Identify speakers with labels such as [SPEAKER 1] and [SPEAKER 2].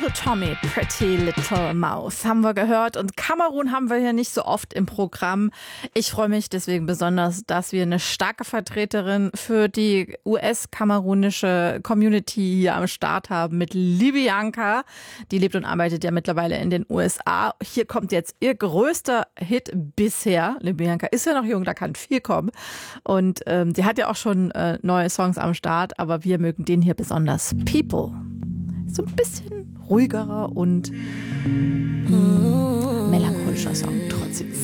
[SPEAKER 1] Little Tommy, Pretty Little Mouse haben wir gehört und Kamerun haben wir hier nicht so oft im Programm. Ich freue mich deswegen besonders, dass wir eine starke Vertreterin für die US-kamerunische Community hier am Start haben mit Libianka. Die lebt und arbeitet ja mittlerweile in den USA. Hier kommt jetzt ihr größter Hit bisher. Libianka ist ja noch jung, da kann viel kommen. Und sie hat ja auch schon neue Songs am Start, aber wir mögen den hier besonders. People. So ein bisschen ruhigerer und melancholischer Song trotzdem.